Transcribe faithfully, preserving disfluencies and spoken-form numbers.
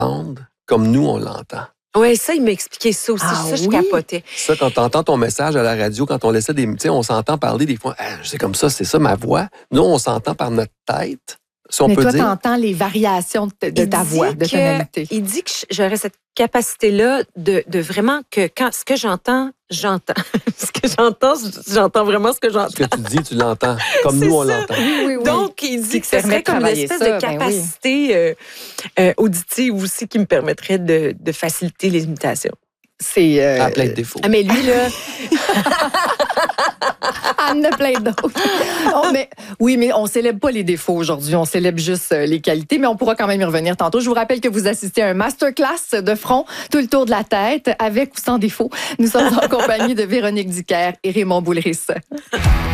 comme nous, on l'entend. Oui, ça, il m'a expliqué ça aussi. Ah ça, je oui? capotais. Ça, quand tu entends ton message à la radio, quand on laissait des... Tu sais, on s'entend parler des fois, ah, c'est comme ça, c'est ça ma voix. Nous, on s'entend par notre tête, si on Mais peut toi, dire. tu entends les variations de, de Il ta dit voix, de que- tonalité. Il dit que j'aurais cette capacité-là de, de vraiment que quand ce que j'entends, j'entends. ce que j'entends, j'entends vraiment ce que Ce j'entends. que tu dis, tu l'entends, comme C'est nous, on ça. l'entend. Oui, oui, oui. Donc, il Qui dit te que ce permet serait de comme une travailler espèce ça, de ben oui. capacité euh, euh, auditive aussi qui me permettrait de, de faciliter les imitations. c'est... euh, À plein de défauts. Ah, mais lui, là, Ah, il y en a plein d'autres. Oh, mais, oui, mais on célèbre pas les défauts aujourd'hui. On célèbre juste euh, les qualités, mais on pourra quand même y revenir tantôt. Je vous rappelle que vous assistez à un masterclass de front, tout le tour de la tête, avec ou sans défaut. Nous sommes en compagnie de Véronique Dicker et Raymond Boulris.